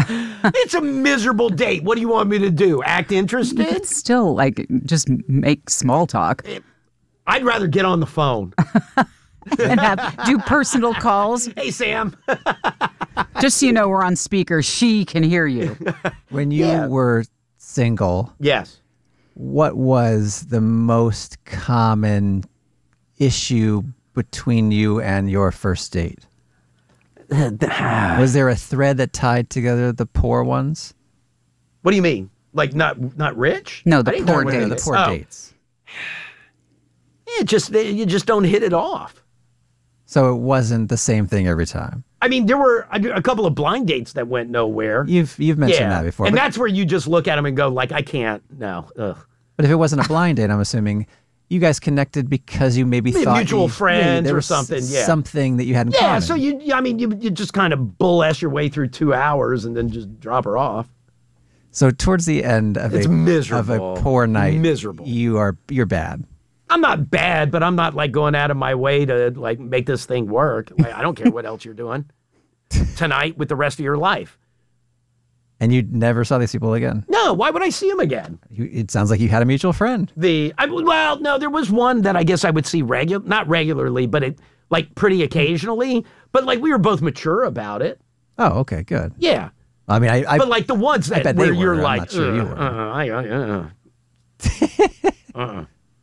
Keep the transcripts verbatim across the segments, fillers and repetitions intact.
It's a miserable date. What do you want me to do? Act interested? It's still like just make small talk. I'd rather get on the phone. And have, do personal calls. Hey, Sam. Just so you know, we're on speaker. She can hear you. When you Yeah. were single, Yes. what was the most common issue between you and your first date? Was there a thread that tied together the poor ones? What do you mean? Like not not rich? No, the I didn't poor know what it dates. The poor Oh. dates. Yeah, just you just don't hit it off. So it wasn't the same thing every time. I mean, there were a, a couple of blind dates that went nowhere. You've you've mentioned yeah, that before. and but, that's where you just look at them and go, like, I can't. No, ugh. but if it wasn't a blind date, I'm assuming you guys connected because you maybe Maybe thought mutual you- friends there or was something, yeah. something that you had in Yeah. common. So you, I mean, you you just kind of bull ass your way through two hours and then just drop her off. So towards the end of It's a miserable. of a poor night, Miserable. You are you're bad. I'm not bad, but I'm not like going out of my way to like make this thing work. Like, I don't care what else you're doing tonight with the rest of your life. And you never saw these people again. No, why would I see him again? You, it sounds like you had a mutual friend. The I, well, no, there was one that I guess I would see regular, not regularly, but it like pretty occasionally. But like we were both mature about it. Oh, okay, good. Yeah, I mean, I, I but like the ones that bet where they you're were. I'm like, not sure you uh, were. uh, I, I, uh, uh-uh.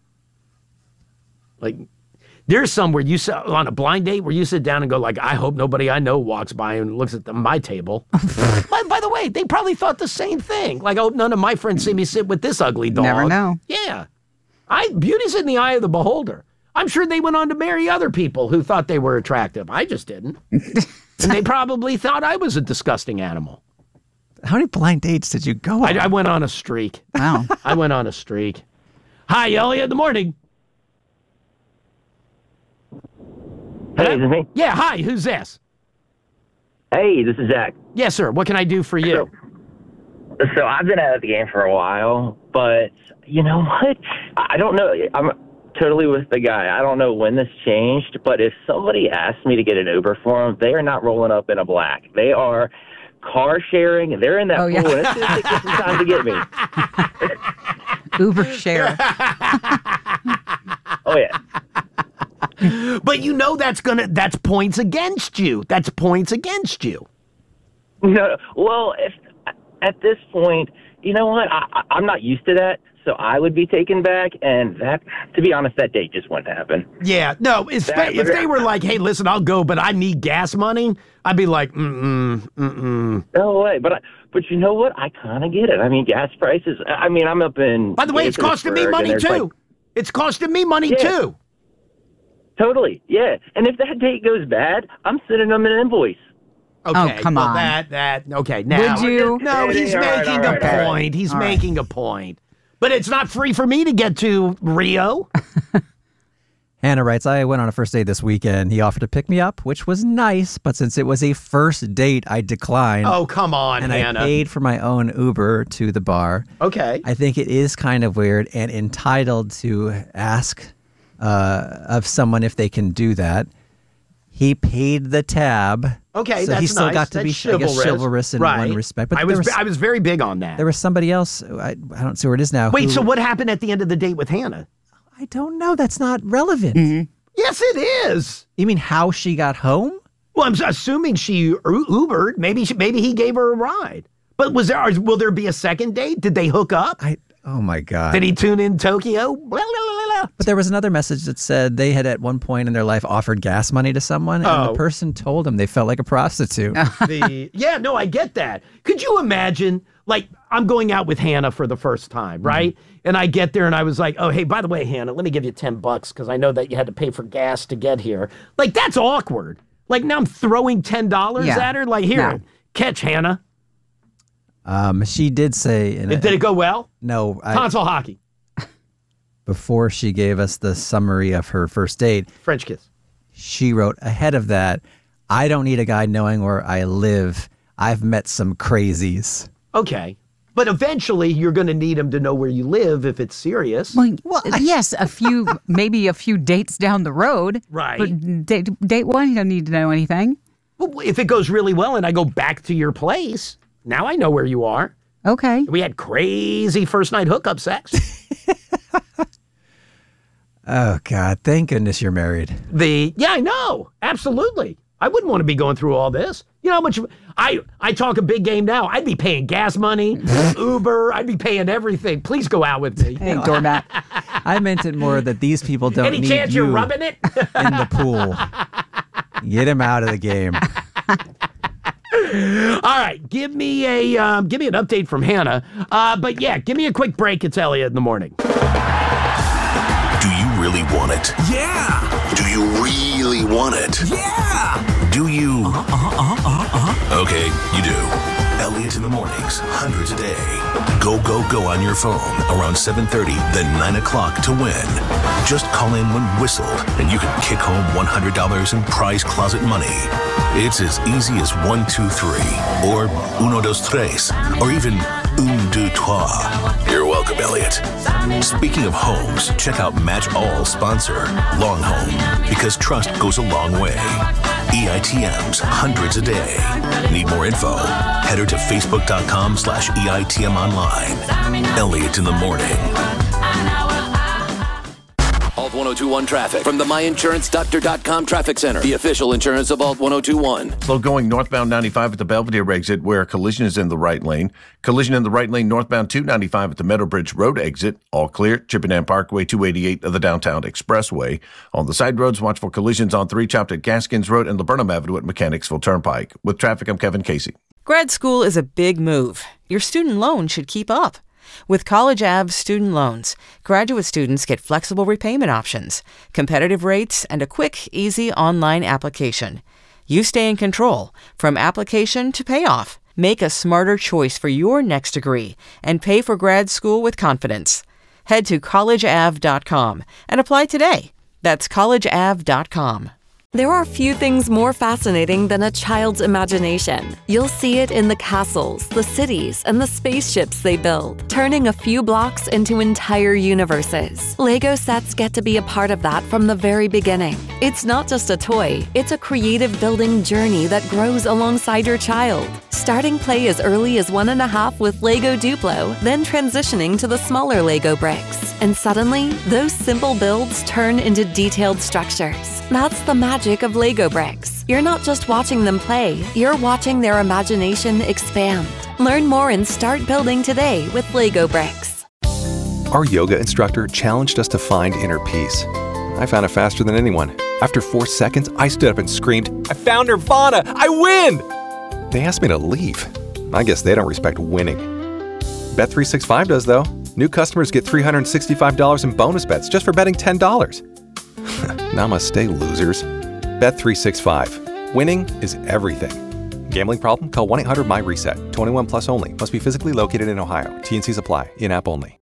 Like there's some where you sit on a blind date where you sit down and go like, I hope nobody I know walks by and looks at the, my table. by, by the way, they probably thought the same thing. Like, I hope none of my friends see me sit with this ugly dog. Never know. Yeah. I beauty's in the eye of the beholder. I'm sure they went on to marry other people who thought they were attractive. I just didn't. And they probably thought I was a disgusting animal. How many blind dates did you go on? I, I went on a streak. Wow. I went on a streak. Hi, Elliot. Good morning. Hey, is it me? Yeah, hi. Who's this? Hey, this is Zach. Yes, sir. What can I do for you? So, so I've been out of the game for a while, but you know what? I don't know. I'm totally with the guy. I don't know when this changed, but if somebody asked me to get an Uber for them, they are not rolling up in a black. They are car sharing. They're in that Oh, pool, yeah. and it's going to take some time to get me. Uber share. Oh, yeah. But you know that's gonna that's points against you. That's points against you. No, well, if, at this point, you know what? I, I, I'm not used to that, so I would be taken back, and that, to be honest, that date just wouldn't happen. Yeah, no. If, That- if they were like, "Hey, listen, I'll go, but I need gas money," I'd be like, "Mm, mm, mm." No way, but I, but you know what? I kind of get it. I mean, gas prices. I mean, I'm up in. By the way, it's costing me Gaithersburg, money and too. there's, like, It's costing me money Yeah. too. Totally, yeah. And if that date goes bad, I'm sending them an invoice. Okay, Oh, come well, on. That that okay. Now, Would you? No, he's All right, making all right, a all right. point. He's All right. making a point. But it's not free for me to get to Rio. Hannah writes, I went on a first date this weekend. He offered to pick me up, which was nice, but since it was a first date, I declined. Oh, come on, and Hannah. I paid for my own Uber to the bar. Okay. I think it is kind of weird and entitled to ask uh, of someone if they can do that. He paid the tab. Okay, so that's he still nice. got to That's be, I guess, chivalrous. chivalrous in Right. one respect. But I there was, was, I was very big on that. there was somebody else. I, I don't see where it is now. Wait, who- so what happened at the end of the date with Hannah? I don't know. That's not relevant. Mm-hmm. Yes, it is. You mean how she got home? Well, I'm assuming she U- Ubered. Maybe she, maybe he gave her a ride. But was there? Will there be a second date? Did they hook up? I. Oh my God. Did he tune in Tokyo? Blah, blah, blah, blah. But there was another message that said they had at one point in their life offered gas money to someone, and Oh. the person told them they felt like a prostitute. The yeah, no, I get that. Could you imagine? Like, I'm going out with Hannah for the first time, right? And I get there and I was like, oh, hey, by the way, Hannah, let me give you ten bucks because I know that you had to pay for gas to get here. Like, that's awkward. Like, now I'm throwing ten dollars Yeah. at her. Like, here, No. catch, Hannah. Um, she did say, in a, Did it go well? no, I, Console hockey, before she gave us the summary of her first date, French kiss. she wrote ahead of that, I don't need a guy knowing where I live. I've met some crazies. Okay. But eventually you're going to need him to know where you live if it's serious. Well, yes, a few, maybe a few dates down the road. Right. But date, date one, you don't need to know anything. Well, if it goes really well and I go back to your place, Now I know where you are. Okay. We had crazy first night hookup sex. Oh, God. Thank goodness you're married. The yeah, I know. Absolutely. I wouldn't want to be going through all this. You know how much I I talk a big game now. I'd be paying gas money, Uber. I'd be paying everything. Please go out with me. Hey, doormat. I meant it more that these people don't Any need chance you you're rubbing it? in the pool. Get him out of the game. All right, give me a um, give me an update from Hannah. Uh, but yeah, give me a quick break. It's Elliot in the morning. Do you really want it? Yeah. Do you really want it? Yeah. Do you? Uh-huh, uh-huh, uh-huh. Okay, you do. Elliot in the mornings, hundreds a day. Go, go, go on your phone around seven thirty, then nine o'clock to win. Just call in when whistled, and you can kick home one hundred dollars in prize closet money. It's as easy as one, two, three, or uno, dos, tres, or even un, deux, trois. You're welcome, Elliot. Speaking of homes, check out Match All sponsor, Long Home, because trust goes a long way. E I T Ms, hundreds a day. Need more info? Head her to facebook.com slash EITM online. Elliot in the morning. Alt ten twenty-one traffic from the my insurance doctor dot com Traffic Center, the official insurance of Alt ten twenty-one. Slow going northbound ninety-five at the Belvedere exit where a collision is in the right lane. Collision in the right lane northbound two ninety-five at the Meadowbridge Road exit. All clear. Chippendale Parkway two eighty-eight of the Downtown Expressway. On the side roads, watch for collisions on three chopped at Gaskins Road and Laburnum Avenue at Mechanicsville Turnpike. With traffic, I'm Kevin Casey. Grad school is a big move. Your student loan should keep up. With College Ave student loans, graduate students get flexible repayment options, competitive rates, and a quick, easy online application. You stay in control from application to payoff. Make a smarter choice for your next degree and pay for grad school with confidence. Head to college ave dot com and apply today. That's college ave dot com. There are few things more fascinating than a child's imagination. You'll see it in the castles, the cities, and the spaceships they build, turning a few blocks into entire universes. Lego sets get to be a part of that from the very beginning. It's not just a toy, it's a creative building journey that grows alongside your child. Starting play as early as one and a half with Lego Duplo, then transitioning to the smaller Lego bricks. And suddenly, those simple builds turn into detailed structures. That's the magic of Lego bricks. You're not just watching them play, you're watching their imagination expand. Learn more and start building today with Lego bricks. Our yoga instructor challenged us to find inner peace. I found it faster than anyone. After four seconds, I stood up and screamed, "I found Nirvana! I win!" They asked me to leave. I guess they don't respect winning. Bet three sixty-five does, though. New customers get three hundred sixty-five dollars in bonus bets just for betting ten dollars. Namaste, losers. Bet three sixty-five. Winning is everything. Gambling problem? Call one eight hundred M Y RESET. twenty-one plus only. Must be physically located in Ohio. T and Cs apply. In-app only.